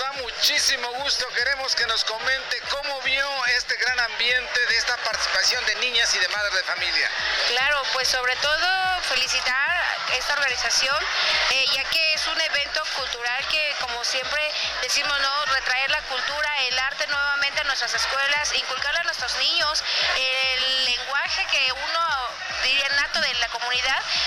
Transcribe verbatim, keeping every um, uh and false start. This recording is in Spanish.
da muchísimo gusto. Queremos que nos comente cómo vio este gran ambiente de esta participación de niñas y de madres de familia. Claro, pues sobre todo felicitar a esta organización, eh, ya que es un evento cultural que, como siempre decimos, ¿no?, retraer la cultura, el arte nuevamente a nuestras escuelas, inculcarle a nuestros niños el lenguaje que uno diría nato de la comunidad,